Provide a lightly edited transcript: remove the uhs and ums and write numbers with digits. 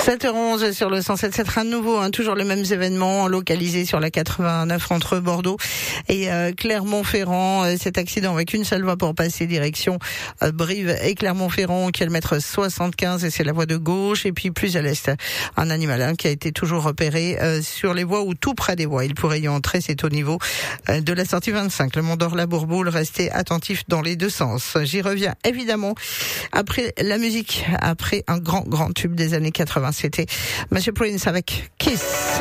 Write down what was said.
7h11 sur le 107.7 Rennes Nouveau, toujours les mêmes événements localisés sur la 89 entre Bordeaux et Clermont-Ferrand. Cet accident avec une seule voie pour passer direction Brive et Clermont-Ferrand, kilomètre 75, et c'est la voie de gauche. Et puis plus à l'est, un animal qui a été toujours repéré sur les voies ou tout près des voies. Il pourrait y entrer, c'est au niveau de la sortie 25, le Mont d'Or-la-Bourboule. Restez attentifs dans les deux sens. J'y reviens évidemment après la musique, après un grand tube des années 80. C'était Monsieur Prince avec Kiss.